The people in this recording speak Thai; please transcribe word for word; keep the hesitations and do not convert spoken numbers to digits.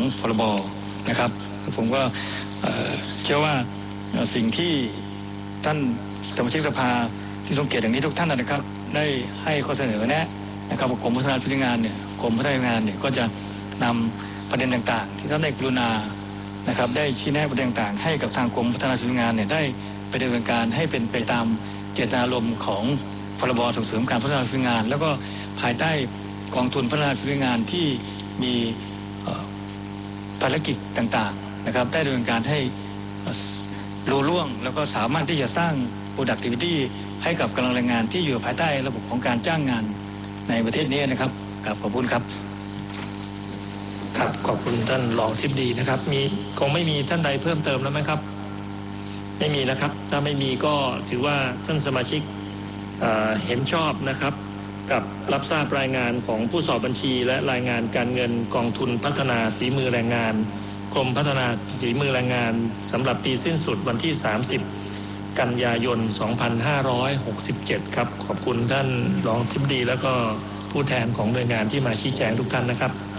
พรบนะครับผมก็เชื่อว่าสิ่งที่ท่านสมาชิกสภาที่ทรงเกียรติอย่างนี้ทุกท่านนะครับได้ให้ข้อเสนอแนะนะครับกรมพัฒนาฝีมืองานเนี่ยกรมพัฒนาฝีมืองานเนี่ยก็จะนำประเด็นต่างๆที่ท่านได้กรุณานะครับได้ชี้แนะประเด็นต่างๆให้กับทางกรมพัฒนาฝีมืองานเนี่ยได้ไปดำเนินการให้เป็นไปตามเจตนารมณ์ของพรบส่งเสริมการพัฒนาฝีมืองานแล้วก็ภายใต้กองทุนพัฒนาฝีมืองานที่มีภารกิจต่างๆนะครับได้ดำเนินการให้รู้ล่วงแล้วก็สามารถที่จะสร้าง productivity ให้กับกำลังแรงงานที่อยู่ภายใต้ระบบของการจ้างงานในประเทศนี้นะครับครับขอบคุณครับครับขอบคุณท่านรองอธิบดีนะครับมีคงไม่มีท่านใดเพิ่มเติมแล้วไหมครับไม่มีนะครับถ้าไม่มีก็ถือว่าท่านสมาชิก เอ่อ เห็นชอบนะครับกับรับทราบรายงานของผู้สอบบัญชีและรายงานการเงินกองทุนพัฒนาฝีมือแรงงานกรมพัฒนาฝีมือแรงงานสำหรับปีสิ้นสุดวันที่สามสิบกันยายนสองพันห้าร้อยหกสิบเจ็ดครับขอบคุณท่านรองอธิบดีแล้วก็ผู้แทนของหน่วยงานที่มาชี้แจงทุกท่านนะครับ